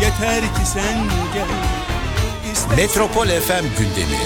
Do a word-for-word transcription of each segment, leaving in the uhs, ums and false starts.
yeter ki sen gel. İstersen... Metropol F M gündemi.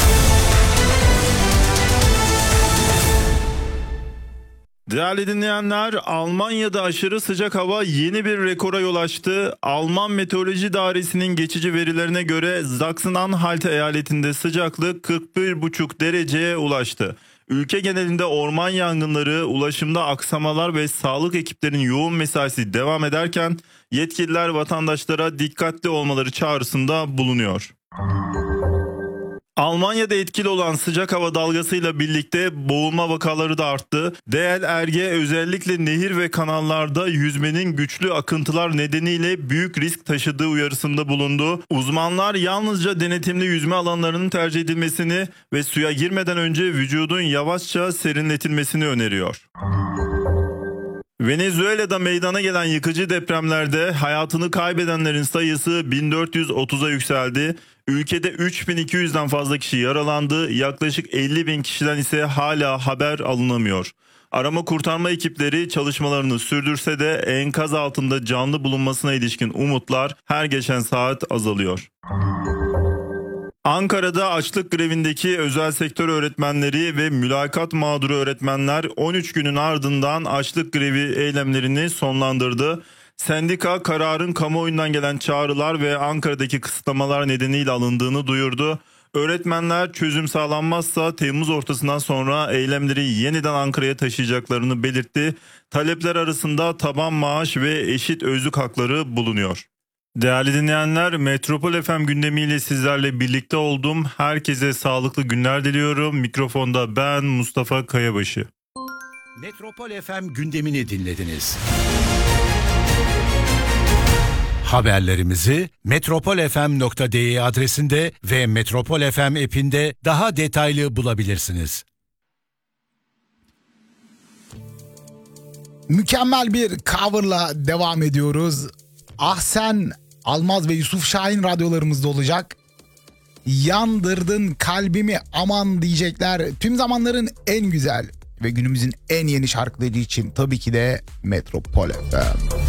Değerli dinleyenler, Almanya'da aşırı sıcak hava yeni bir rekora yol açtı. Alman Meteoroloji Dairesi'nin geçici verilerine göre Sachsen-Anhalt eyaletinde sıcaklık kırk bir buçuk dereceye ulaştı. Ülke genelinde orman yangınları, ulaşımda aksamalar ve sağlık ekiplerinin yoğun mesaisi devam ederken yetkililer vatandaşlara dikkatli olmaları çağrısında bulunuyor. Almanya'da etkili olan sıcak hava dalgasıyla birlikte boğulma vakaları da arttı. D L R G özellikle nehir ve kanallarda yüzmenin güçlü akıntılar nedeniyle büyük risk taşıdığı uyarısında bulundu. Uzmanlar yalnızca denetimli yüzme alanlarının tercih edilmesini ve suya girmeden önce vücudun yavaşça serinletilmesini öneriyor. Venezuela'da meydana gelen yıkıcı depremlerde hayatını kaybedenlerin sayısı bin dört yüz otuza yükseldi. Ülkede üç bin iki yüzden fazla kişi yaralandı, yaklaşık elli bin kişiden ise hala haber alınamıyor. Arama kurtarma ekipleri çalışmalarını sürdürse de enkaz altında canlı bulunmasına ilişkin umutlar her geçen saat azalıyor. Ankara'da açlık grevindeki özel sektör öğretmenleri ve mülakat mağduru öğretmenler on üç günün ardından açlık grevi eylemlerini sonlandırdı. Sendika kararın kamuoyundan gelen çağrılar ve Ankara'daki kısıtlamalar nedeniyle alındığını duyurdu. Öğretmenler çözüm sağlanmazsa Temmuz ortasından sonra eylemleri yeniden Ankara'ya taşıyacaklarını belirtti. Talepler arasında taban maaş ve eşit özlük hakları bulunuyor. Değerli dinleyenler, Metropol F M gündemiyle sizlerle birlikte oldum. Herkese sağlıklı günler diliyorum. Mikrofonda ben Mustafa Kayabaşı. Metropol F M gündemini dinlediniz. Haberlerimizi metropol f m nokta d e adresinde ve Metropol F M app'inde daha detaylı bulabilirsiniz. Mükemmel bir coverla devam ediyoruz. Ahsen Almaz ve Yusuf Şahin radyolarımızda olacak. Yandırdın kalbimi aman diyecekler. Tüm zamanların en güzel ve günümüzün en yeni şarkıları için tabii ki de Metropol F M.